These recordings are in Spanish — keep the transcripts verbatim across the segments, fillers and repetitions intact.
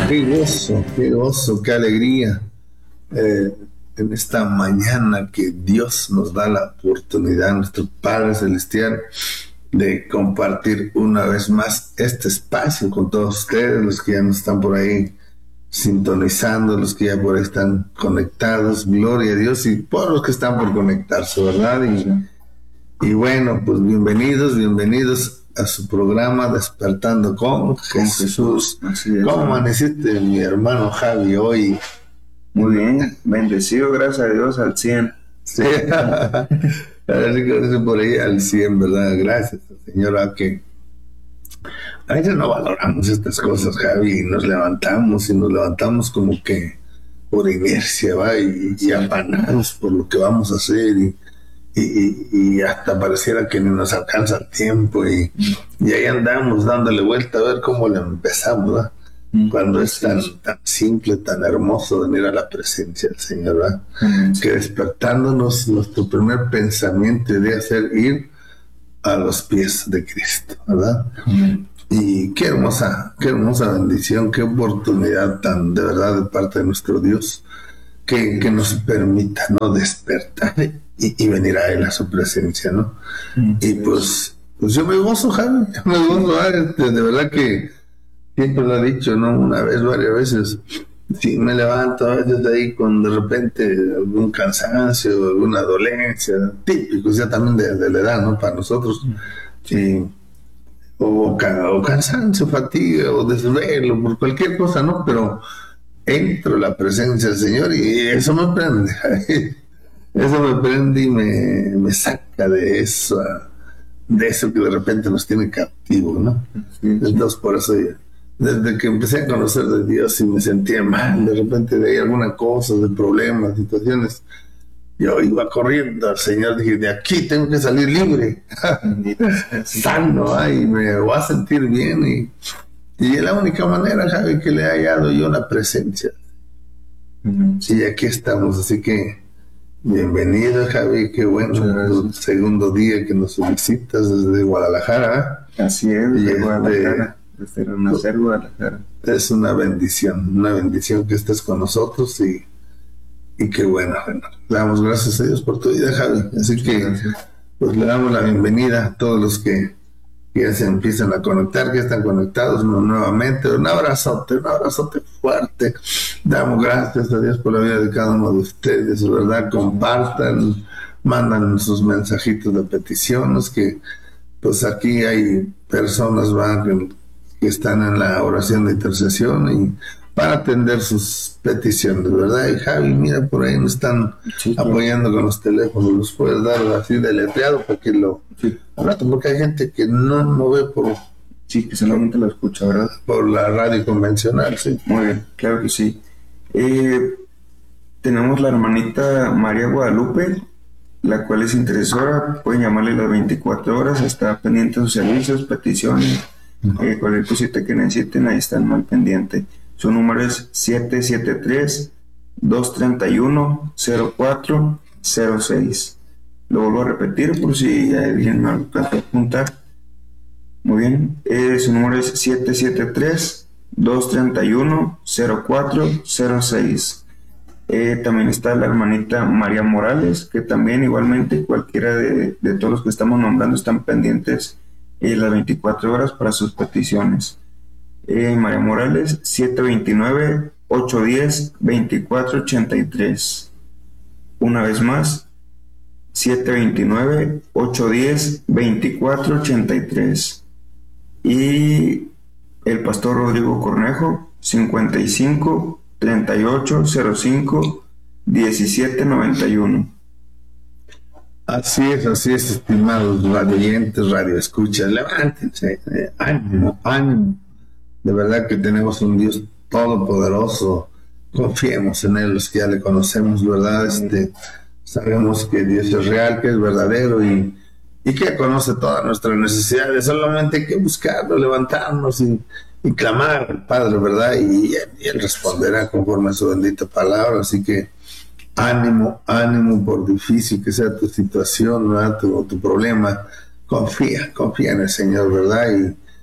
Qué gozo, qué gozo, qué alegría eh, en esta mañana que Dios nos da la oportunidad, nuestro Padre Celestial, de compartir una vez más este espacio con todos ustedes, los que ya no están por ahí sintonizando, los que ya por ahí están conectados, gloria a Dios, y por los que están por conectarse, ¿verdad? Y, y bueno, pues bienvenidos, bienvenidos a su programa Despertando con, con Jesús. Jesús. ¿Cómo amaneciste, mi hermano Javi, hoy? Muy bien, bendecido, gracias a Dios, al cien. Sí, ahora sí que por ahí al cien, ¿verdad? Gracias, señora, que a veces no valoramos estas cosas, Javi, y nos levantamos y nos levantamos como que por inercia, ¿va? Y, y afanados por lo que vamos a hacer y, y, y, y hasta pareciera que ni nos alcanza el tiempo y, y ahí andamos dándole vuelta a ver cómo le empezamos, ¿va? Cuando es tan, tan simple, tan hermoso venir a la presencia del Señor, ¿verdad? Uh-huh. Que despertándonos, nuestro primer pensamiento debe ser ir a los pies de Cristo, ¿verdad? Uh-huh. Y qué hermosa, qué hermosa bendición, qué oportunidad tan de verdad de parte de nuestro Dios que, que nos permita, ¿no? Despertar y, y venir a Él, a su presencia, ¿no? Uh-huh. Y pues, pues yo me gozo, Javi, me gozo, ¿eh? de, de verdad que siempre lo he dicho, ¿no? Una vez, varias veces, sí, me levanto a veces de ahí con de repente algún cansancio, alguna dolencia, típico, ya también de, de la edad, ¿no? Para nosotros, sí, o, o cansancio, fatiga, o desvelo, por cualquier cosa, ¿no? Pero entro a la presencia del Señor y eso me prende, eso me prende y me, me saca de eso, de eso que de repente nos tiene cautivo, ¿no? Sí, sí. Entonces, por eso ya, desde que empecé a conocer de Dios y me sentía mal, de repente de ahí alguna cosa, de problemas, situaciones, yo iba corriendo al Señor, dije, de aquí tengo que salir libre, sano, ay, me voy a sentir bien, y, y es la única manera, Javi, que le he hallado yo la presencia. Uh-huh. Y aquí estamos, así que bienvenido, Javi, qué bueno, el segundo día que nos visitas desde Guadalajara. Así es, desde y Guadalajara. Desde Renacer Guadalajara. Es una bendición, una bendición que estés con nosotros y, y qué bueno, bueno, le damos gracias a Dios por tu vida, Javi. Así Muchas que gracias. Pues le damos la bienvenida a todos los que, que ya se empiezan a conectar, que están conectados nuevamente. Un abrazote, un abrazote fuerte. Damos gracias a Dios por la vida de cada uno de ustedes, ¿verdad? Compartan, mandan sus mensajitos de peticiones, que pues aquí hay personas, ¿verdad?, que que están en la oración de intercesión y para atender sus peticiones, ¿verdad? Y Javi, mira, por ahí nos están sí, apoyando con los teléfonos, los puedes dar así deletreado porque lo sí. al rato, porque hay gente que no no ve por sí, que solamente lo escucha, ¿verdad? Por la radio convencional, sí. Muy bien, claro que sí. Eh, tenemos la hermanita María Guadalupe, la cual es intercesora, pueden llamarle las veinticuatro horas, está pendiente de sus servicios, peticiones. Uh-huh. Eh, cualquier cosita que necesiten, ahí están mal pendiente. Su número es siete siete tres, dos tres uno, cero cuatro cero seis. Lo vuelvo a repetir por si alguien me alcanza a apuntar. Muy bien, eh, su número es siete siete tres, dos tres uno, cero cuatro cero seis. Eh, también está la hermanita María Morales, que también igualmente cualquiera de, de todos los que estamos nombrando están pendientes Eh, las veinticuatro horas para sus peticiones. eh, María Morales, siete dos nueve, ocho uno cero, dos cuatro ocho tres. Una vez más, siete dos nueve, ocho uno cero, dos cuatro ocho tres. Y el pastor Rodrigo Cornejo, cincuenta y cinco, treinta y ocho, cero cinco, diecisiete noventa y uno. Así es, así es, estimados radioyentes, radioescuchas, levántense, eh, ánimo, ánimo. De verdad que tenemos un Dios todopoderoso, confiemos en Él, los que ya le conocemos, ¿verdad? Este, sabemos que Dios es real, que es verdadero y, y que conoce todas nuestras necesidades, solamente hay que buscarlo, levantarnos y, y clamar al Padre, ¿verdad? Y, y Él responderá conforme a su bendita palabra, así que ánimo, ánimo, por difícil que sea tu situación, ¿verdad? Tu, tu problema, confía, confía en el Señor, ¿verdad? Y,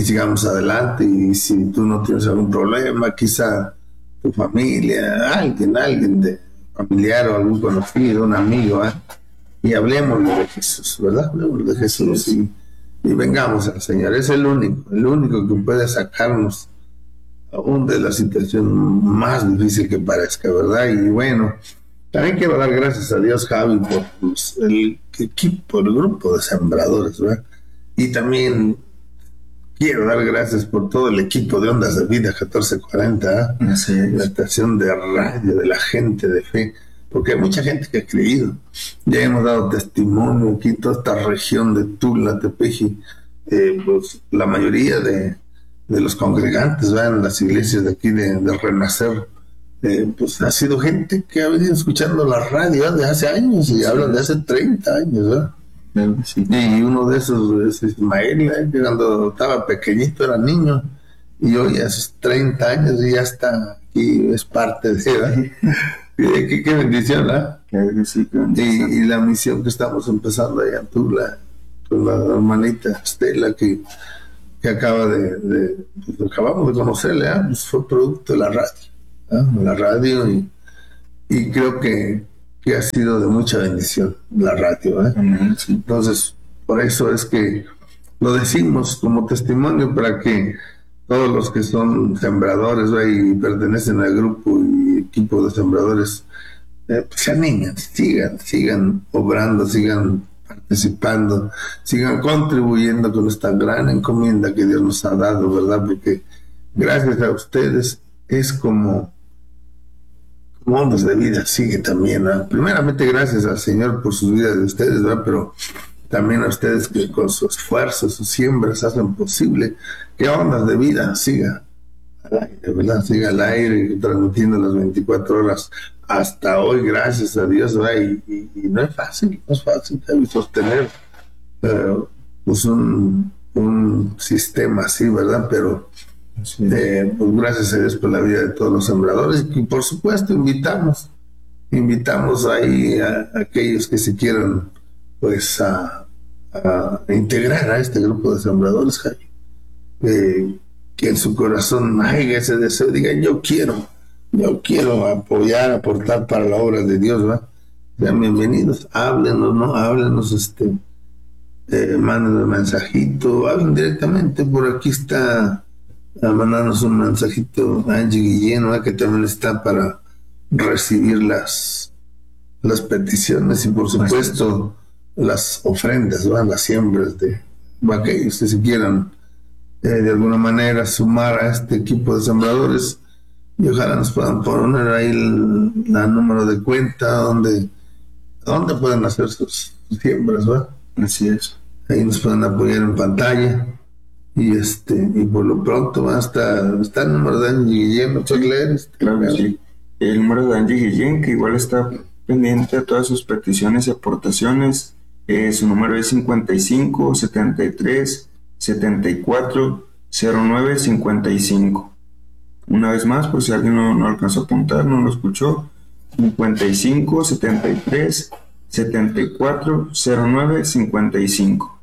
y sigamos adelante. Y si tú no tienes algún problema, quizá tu familia, alguien, alguien de familiar o algún conocido, un amigo, ¿eh? Y hablemos de Jesús, ¿verdad? Hablemos de Jesús y, y vengamos al Señor. Es el único, el único que puede sacarnos aún de la situación más difícil que parezca, ¿verdad? Y bueno, también quiero dar gracias a Dios, Javi, por pues, el equipo, el grupo de sembradores, ¿verdad? Y también quiero dar gracias por todo el equipo de Ondas de Vida catorce cuarenta, ¿eh? Sí, la estación de radio de la gente de fe, porque hay mucha gente que ha creído. Ya hemos dado testimonio aquí en toda esta región de Tula, Tepeji, eh, pues la mayoría de, de los congregantes, ¿verdad? En las iglesias de aquí de, de Renacer, eh, pues ha sido gente que ha venido escuchando la radio, ¿verdad? De hace años, y sí, hablan de hace treinta años, ¿verdad? Sí. Y uno de esos es Ismael, ¿eh? Que cuando estaba pequeñito era niño, y hoy hace treinta años y ya está aquí, es parte de él. Qué, qué bendición, ¿eh? Claro, sí, qué bendición. Y, y la misión que estamos empezando allá en Tula, con la hermanita Estela, que, que acaba de, de pues, acabamos de conocerle, ¿eh? Pues fue producto de la radio, ¿eh? La radio, y, y creo que que ha sido de mucha bendición la radio, ¿eh? Uh-huh, sí. Entonces, por eso es que lo decimos como testimonio para que todos los que son sembradores, ¿eh? Y pertenecen al grupo y equipo de sembradores, eh, pues se animen, sigan, sigan obrando, sigan participando, sigan contribuyendo con esta gran encomienda que Dios nos ha dado, ¿verdad? Porque gracias a ustedes es como Ondas de Vida sigue también, ¿no? Primeramente gracias al Señor por sus vidas de ustedes, ¿verdad? Pero también a ustedes que con su esfuerzo, sus siembras hacen posible que Ondas de Vida siga al aire, ¿verdad? Siga al aire, transmitiendo las veinticuatro horas hasta hoy, gracias a Dios, ¿verdad? Y, y, y no es fácil, no es fácil sostener uh, pues un, un sistema así, ¿verdad? Pero Sí. Eh, pues gracias a Dios por la vida de todos los sembradores, y por supuesto invitamos invitamos ahí a, a aquellos que se quieran pues a, a integrar a este grupo de sembradores, Javi, eh, que en su corazón haya ese deseo, digan yo quiero yo quiero apoyar, aportar para la obra de Dios, ¿verdad? Sean bienvenidos, háblenos, ¿no? Háblenos, este eh, manden un mensajito, hablen directamente, por aquí está a mandarnos un mensajito a Angie Guillén, ¿no? Que también está para recibir las las peticiones y por supuesto las ofrendas, ¿no? Las siembras de aquellos que se quieran eh, de alguna manera sumar a este equipo de sembradores, y ojalá nos puedan poner ahí el la número de cuenta donde, donde pueden hacer sus, sus siembras, ¿verdad? Así es. Ahí nos pueden apoyar en pantalla. Y este y por lo pronto hasta está el número de Angie Guillén, ¿lo puedes leer? Este, claro que sí. El número de Angie Guillén, que igual está pendiente a todas sus peticiones y aportaciones. Eh, su número es cincuenta y cinco, setenta y tres, setenta y cuatro, cero nueve, cincuenta y cinco. Una vez más, por si alguien no, no alcanzó a apuntar, no lo escuchó, cincuenta y cinco, setenta y tres, setenta y cuatro, cero nueve, cincuenta y cinco.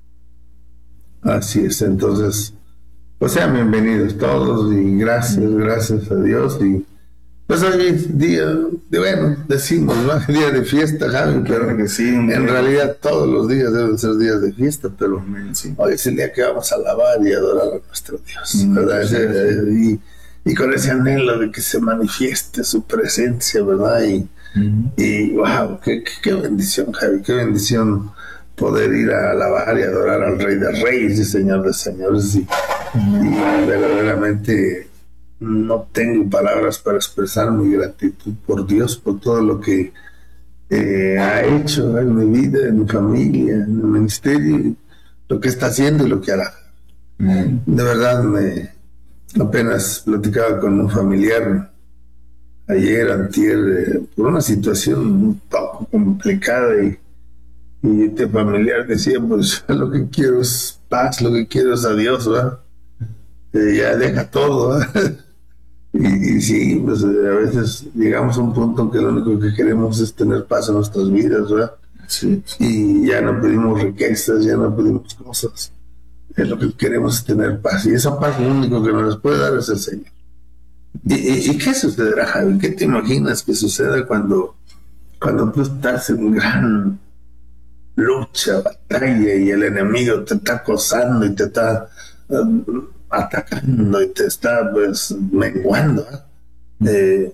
Así es, entonces, pues sean bienvenidos todos y gracias, gracias a Dios. Y pues hoy es día, de, bueno, decimos, ¿no? Día de fiesta, Javi, pero que sí, en día. Realidad todos los días deben ser días de fiesta, pero sí. Hoy es el día que vamos a alabar y adorar a nuestro Dios, mm, ¿verdad? Sí, sí. Y, y con ese anhelo de que se manifieste su presencia, ¿verdad? Y, mm. y wow, qué, qué, qué bendición, Javi, qué bendición poder ir a alabar y adorar al Rey de Reyes y Señor de Señores, y, y verdaderamente no tengo palabras para expresar mi gratitud por Dios, por todo lo que eh, ha hecho en mi vida, en mi familia, en el ministerio, lo que está haciendo y lo que hará. Mm. De verdad, me apenas platicaba con un familiar ayer, antier, eh, por una situación un poco complicada, y Y este familiar decía, pues lo que quiero es paz, lo que quiero es a Dios, ¿verdad? Eh, ya deja todo, ¿verdad? Y, y sí, pues a veces llegamos a un punto en que lo único que queremos es tener paz en nuestras vidas, ¿verdad? Sí. Y ya no pedimos riquezas, ya no pedimos cosas es lo que queremos, es tener paz. Y esa paz lo único que nos puede dar es el Señor. ¿Y, y, y qué sucederá, Javi? ¿Qué te imaginas que suceda cuando, cuando tú estás en gran lucha, batalla, y el enemigo te está acosando y te está uh, atacando y te está, pues, menguando? ¿eh?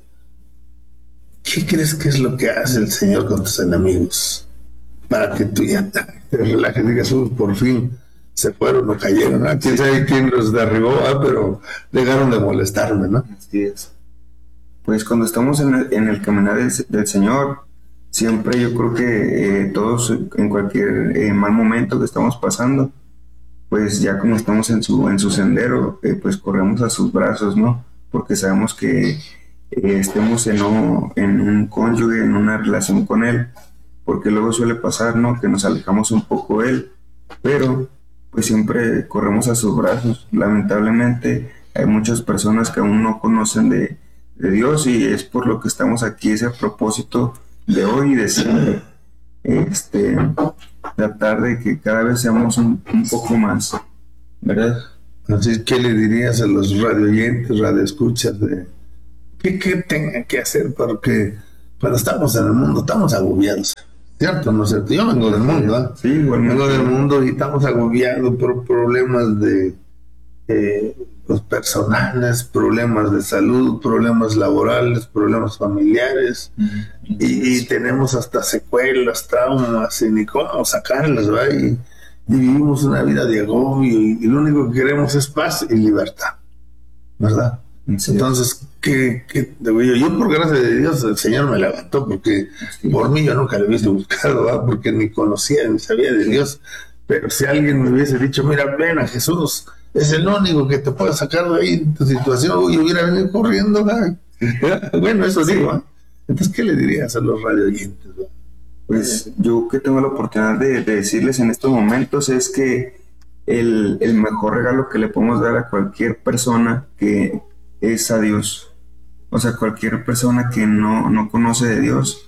¿Qué crees que es lo que hace el Señor con tus enemigos? Para que tú ya te relajes y digas, uh, por fin se fueron o cayeron, ¿no? Quién sabe quién los derribó, ¿eh? Pero dejaron de molestarme, ¿no? Así es. Pues cuando estamos en el, en el caminar del, del Señor, siempre yo creo que eh, todos en cualquier eh, mal momento que estamos pasando, pues ya como estamos en su, en su sendero, eh, pues corremos a sus brazos, ¿no? Porque sabemos que eh, estemos en, o, en un cónyuge, en una relación con Él, porque luego suele pasar, ¿no? Que nos alejamos un poco de Él, pero pues siempre corremos a sus brazos. Lamentablemente hay muchas personas que aún no conocen de, de Dios, y es por lo que estamos aquí, ese propósito de hoy y de siempre, este, tratar de que cada vez seamos un, un poco más, ¿verdad? Entonces, ¿qué le dirías a los radioyentes, radioescuchas de qué, qué tengan que hacer? Porque cuando estamos en el mundo estamos agobiados, ¿cierto? ¿No es cierto? Yo vengo del mundo, ¿eh? Sí, igualmente. Vengo del mundo y estamos agobiados por problemas de eh, pues, personales, problemas de salud, problemas laborales, problemas familiares, uh-huh. y, y tenemos hasta secuelas, traumas, y ni cómo sacarlas, ¿verdad? Y, y vivimos una vida de agobio, y, y lo único que queremos es paz y libertad, ¿verdad? Sí. Entonces, ¿qué, qué digo yo? Yo, por gracia de Dios, el Señor me levantó, porque sí. por mí yo nunca lo hubiese buscado, ¿verdad? Porque ni conocía ni sabía de Dios. Pero si alguien me hubiese dicho, mira, ven a Jesús, es el único que te puede sacar de ahí, de tu situación, uy, hubiera venido corriendo, ¿verdad? Bueno, eso digo, ¿eh? Entonces, ¿qué le dirías a los radioyentes? Pues yo que tengo la oportunidad de, de decirles en estos momentos es que el, el mejor regalo que le podemos dar a cualquier persona que es a Dios, o sea, cualquier persona que no, no conoce de Dios,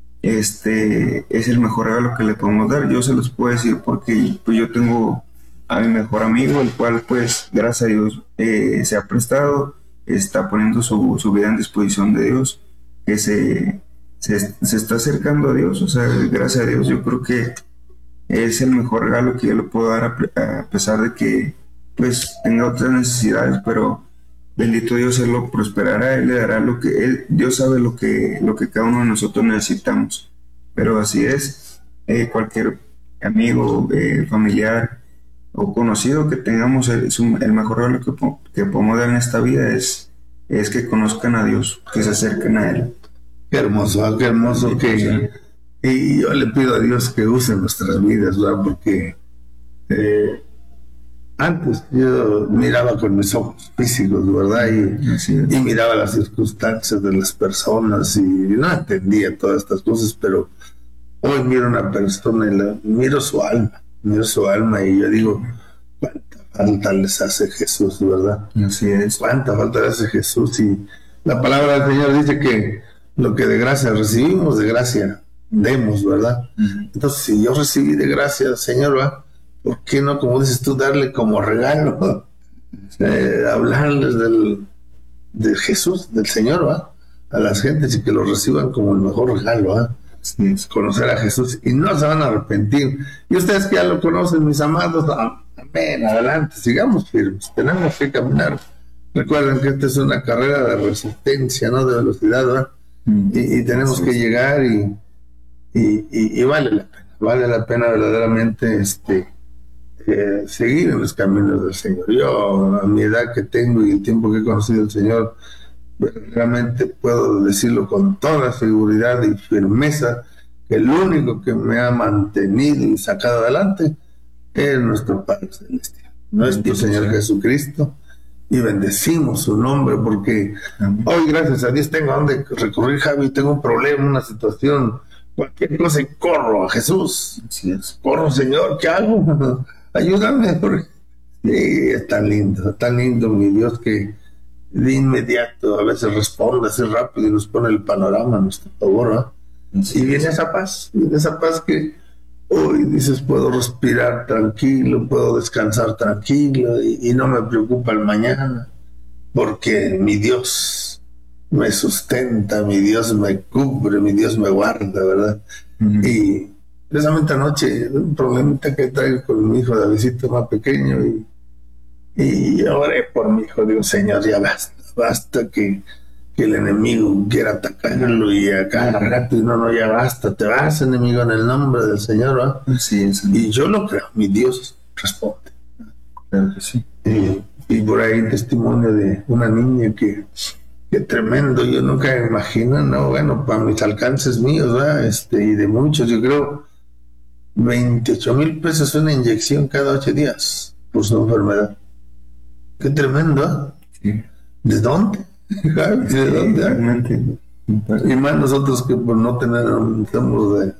este es el mejor regalo que le podemos dar. Yo se los puedo decir porque pues, yo tengo a mi mejor amigo, el cual pues gracias a Dios eh, se ha prestado, está poniendo su, su vida en disposición de Dios, que se, se, se está acercando a Dios, o sea, gracias a Dios yo creo que es el mejor regalo que yo le puedo dar, a, a pesar de que pues tenga otras necesidades, pero bendito Dios, Él lo prosperará, Él le dará lo que Él, Dios sabe lo que, lo que cada uno de nosotros necesitamos. Pero así es, eh, cualquier amigo, eh, familiar o conocido que tengamos, el, el mejor regalo que, que podemos dar en esta vida es, es que conozcan a Dios, que se acerquen a Él. Qué hermoso, qué hermoso que... Y yo le pido a Dios que use nuestras vidas, ¿verdad? Porque... Eh, antes yo miraba con mis ojos físicos, ¿verdad? Y, y miraba las circunstancias de las personas y no entendía todas estas cosas, pero hoy miro a una persona y la, miro su alma, miro su alma y yo digo, cuánta falta les hace Jesús, ¿verdad? Así es. Cuánta falta les hace Jesús. Y la palabra del Señor dice que lo que de gracia recibimos, de gracia demos, ¿verdad? Uh-huh. Entonces, si yo recibí de gracia, Señor, ¿verdad? ¿Por qué no, como dices tú, darle como regalo, eh, hablarles del, de Jesús, del Señor, ¿va? A las gentes, y que lo reciban como el mejor regalo, ¿va? Sí. Conocer a Jesús y no se van a arrepentir. Y ustedes que ya lo conocen, mis amados, amén, adelante, sigamos firmes, tenemos que caminar. Recuerden que esta es una carrera de resistencia, no de velocidad, ¿va? Mm. Y, y tenemos sí. que llegar y, y, y, y vale la pena, vale la pena verdaderamente este Eh, seguir en los caminos del Señor. Yo, a mi edad que tengo y el tiempo que he conocido al Señor, realmente puedo decirlo con toda seguridad y firmeza, que el único que me ha mantenido y sacado adelante es nuestro Padre Celestial, nuestro Señor Jesucristo, y bendecimos su nombre, porque Amén. Hoy, gracias a Dios, tengo a donde recurrir, Javi, tengo un problema, una situación, cualquier cosa, y corro a Jesús. Así es. Corro, Señor, ¿qué hago? Ayúdame, porque sí, es tan lindo, tan lindo mi Dios, que de inmediato a veces responde así rápido y nos pone el panorama a nuestro favor, ¿no? Sí, y viene esa paz, viene esa paz que hoy dices, puedo respirar tranquilo, puedo descansar tranquilo y, y no me preocupa el mañana, porque mi Dios me sustenta, mi Dios me cubre, mi Dios me guarda, ¿verdad? Uh-huh. Y precisamente anoche, un problemita que traigo con mi hijo Davidito más pequeño, y, y oré por mi hijo, digo, Señor, ya basta, basta que, que el enemigo quiera atacarlo y a cada rato, y no, no, ya basta, te vas, enemigo, en el nombre del Señor, ¿verdad? Sí, sí. Y yo lo creo, mi Dios responde. Claro que sí. Y, y por ahí un testimonio de una niña que, que tremendo, yo nunca me imagino, no, bueno, para mis alcances míos, ¿verdad? Este, y de muchos, yo creo, veintiocho mil pesos una inyección cada ocho días por su enfermedad. Qué tremendo, ¿eh? Sí. ¿De dónde? ¿De dónde? Y más nosotros que por no tener, somos de,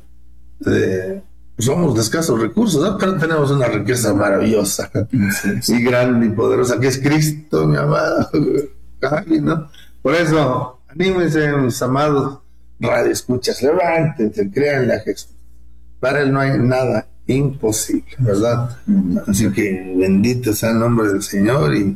de somos de escasos recursos, ¿no? Pero tenemos una riqueza maravillosa, sí, y grande y poderosa, que es Cristo, mi amado. Ay, ¿no? Por eso, anímense, mis amados radioescuchas, levántense, créanle a Jesús. Para Él no hay nada imposible, ¿verdad? Así que bendito sea el nombre del Señor, y,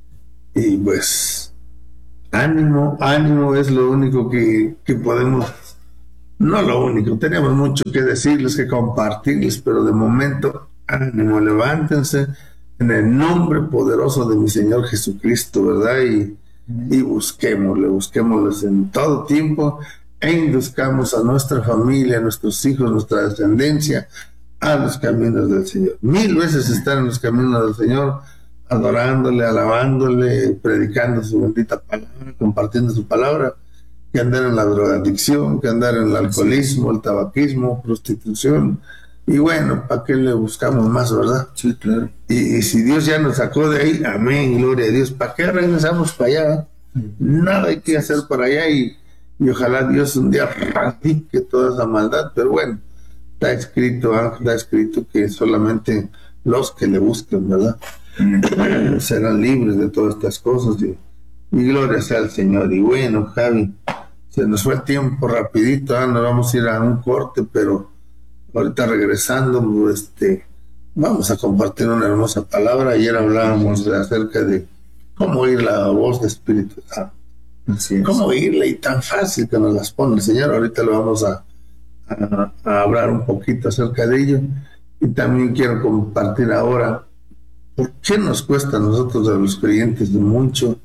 y pues ánimo, ánimo es lo único que, que podemos, no lo único, tenemos mucho que decirles, que compartirles, pero de momento, ánimo, levántense en el nombre poderoso de mi Señor Jesucristo, ¿verdad? Y, y busquémosle, busquémosles en todo tiempo, e induzcamos a nuestra familia, a nuestros hijos, nuestra descendencia, a los caminos del Señor. Mil veces estar en los caminos del Señor, adorándole, alabándole, predicando su bendita palabra, compartiendo su palabra, que andar en la drogadicción, que andar en el alcoholismo, el tabaquismo, prostitución. Y bueno, ¿para qué le buscamos más, verdad? Sí, claro. Y, y si Dios ya nos sacó de ahí, amén, gloria a Dios, ¿para qué regresamos para allá? Nada hay que hacer para allá, y, y ojalá Dios un día radique toda esa maldad, pero bueno, está escrito, está escrito que solamente los que le busquen, ¿verdad? Mm. serán libres de todas estas cosas, y, y gloria sea al Señor. Y bueno, Javi, se nos fue el tiempo rapidito, ¿eh? Nos vamos a ir a un corte, pero ahorita regresando, este, vamos a compartir una hermosa palabra. Ayer hablábamos de, acerca de cómo oír la voz del Espíritu Santo. Así es. Cómo oírla, y tan fácil que nos las pone el Señor. Ahorita lo vamos a, a, a hablar un poquito acerca de ello. Y también quiero compartir ahora por qué nos cuesta a nosotros, a los creyentes, mucho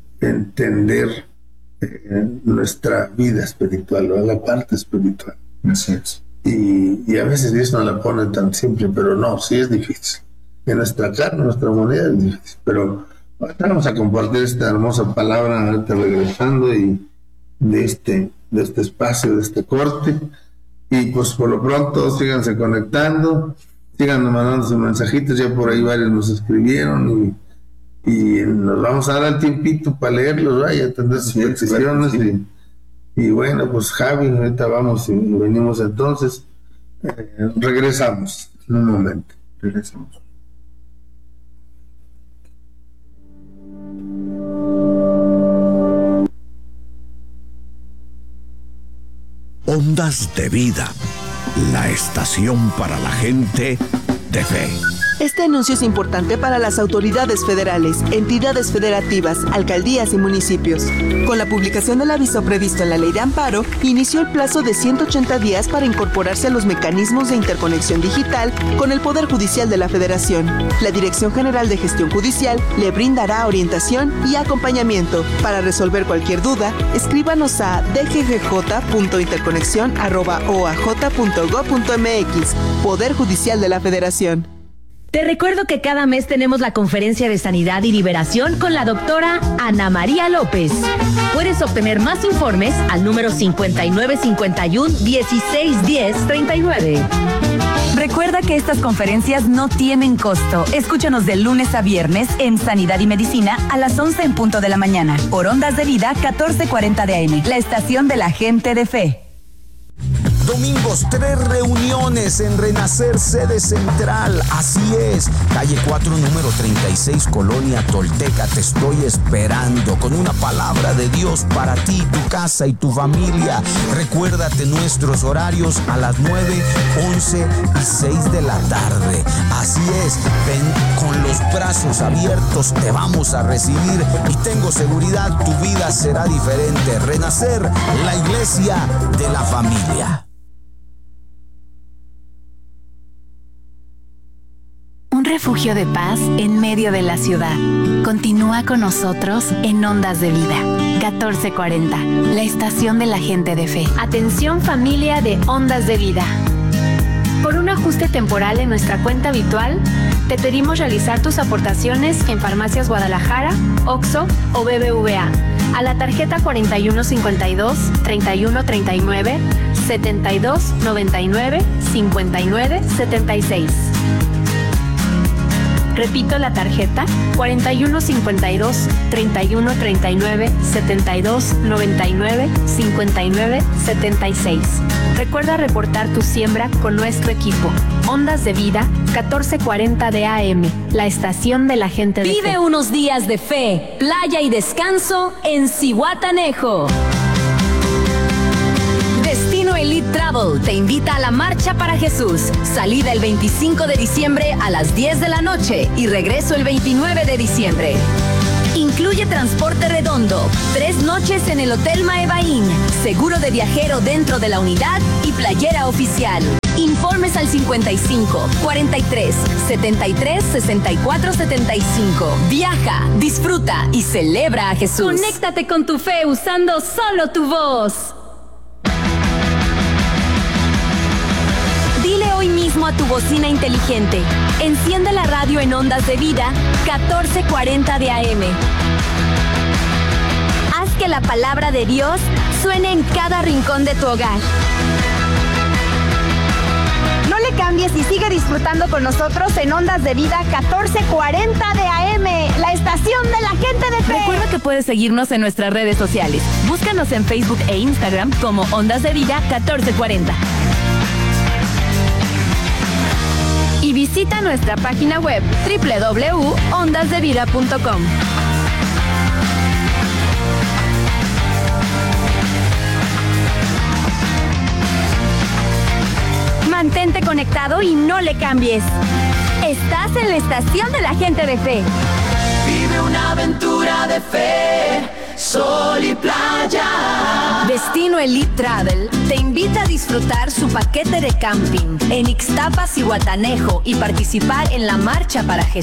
entender eh, nuestra vida espiritual, ¿no? La parte espiritual. Así es. Y, y a veces Dios no la pone tan simple, pero no, sí es difícil. En nuestra carne, nuestra moneda es difícil, pero ahorita vamos a compartir esta hermosa palabra, ahorita regresando y de este, de este espacio, de este corte. Y pues por lo pronto síganse conectando, sigan mandando sus mensajitos, ya por ahí varios nos escribieron, y, y nos vamos a dar el tiempito para leerlos, ¿verdad? Y atender sus sí, peticiones. Sí. Y, y bueno, pues Javi, ahorita vamos y venimos entonces. Eh, regresamos en un momento. Regresamos. Ondas de Vida, la estación para la gente de fe. Este anuncio es importante para las autoridades federales, entidades federativas, alcaldías y municipios. Con la publicación del aviso previsto en la Ley de Amparo, inició el plazo de ciento ochenta días para incorporarse a los mecanismos de interconexión digital con el Poder Judicial de la Federación. La Dirección General de Gestión Judicial le brindará orientación y acompañamiento. Para resolver cualquier duda, escríbanos a d g g j punto interconexión arroba o a j punto gob punto m x. Poder Judicial de la Federación. Te recuerdo que cada mes tenemos la conferencia de sanidad y liberación con la doctora Ana María López. Puedes obtener más informes al número cincuenta y nueve cincuenta y uno dieciséis diez treinta y nueve. Recuerda que estas conferencias no tienen costo. Escúchanos de lunes a viernes en Sanidad y Medicina a las once en punto de la mañana. Por Ondas de Vida catorce cuarenta de A M, la estación de la gente de fe. Domingos, tres reuniones en Renacer, sede central. Así es, calle cuatro, número treinta y seis, Colonia Tolteca. Te estoy esperando con una palabra de Dios para ti, tu casa y tu familia. Recuérdate nuestros horarios a las nueve, once y seis de la tarde. Así es, ven con los brazos abiertos, te vamos a recibir y tengo seguridad, tu vida será diferente. Renacer, la iglesia de la familia. Un refugio de paz en medio de la ciudad. Continúa con nosotros en Ondas de Vida. catorce cuarenta, la estación de la gente de fe. Atención familia de Ondas de Vida. Por un ajuste temporal en nuestra cuenta habitual, te pedimos realizar tus aportaciones en Farmacias Guadalajara, Oxxo o B B V A a la tarjeta cuarenta y uno cincuenta y dos, treinta y uno treinta y nueve, setenta y dos noventa y nueve, cincuenta y nueve setenta y seis. Repito la tarjeta cuarenta y uno cincuenta y dos, treinta y uno treinta y nueve, setenta y dos noventa y nueve, cincuenta y nueve setenta y seis. Recuerda reportar tu siembra con nuestro equipo. Ondas de Vida, catorce cuarenta de A M, la estación de la gente de Vive fe. unos días de fe, playa y descanso en Zihuatanejo. Destino Elite Travel te invita a la Marcha para Jesús. Salida el veinticinco de diciembre a las diez de la noche y regreso el veintinueve de diciembre. Incluye transporte redondo, tres noches en el Hotel Maevaín, seguro de viajero dentro de la unidad y playera oficial. Informes al cincuenta y cinco, cuarenta y tres, setenta y tres, sesenta y cuatro setenta y cinco. Viaja, disfruta y celebra a Jesús. Conéctate con tu fe usando solo tu voz. Dile hoy mismo a tu bocina inteligente: enciende la radio en Ondas de Vida, catorce cuarenta de A M. Haz que la palabra de Dios suene en cada rincón de tu hogar. No le cambies y sigue disfrutando con nosotros en Ondas de Vida catorce cuarenta de A M, la estación de la gente de fe. Recuerda que puedes seguirnos en nuestras redes sociales. Búscanos en Facebook e Instagram como Ondas de Vida catorce cuarenta. Y visita nuestra página web doble u doble u doble u punto ondas de vida punto com. Mantente conectado y no le cambies. Estás en la estación de la gente de fe. Vive una aventura de fe, sol y playa. Destino Elite Travel te invita a disfrutar su paquete de camping en Ixtapas y Zihuatanejo y participar en la Marcha para Jesús.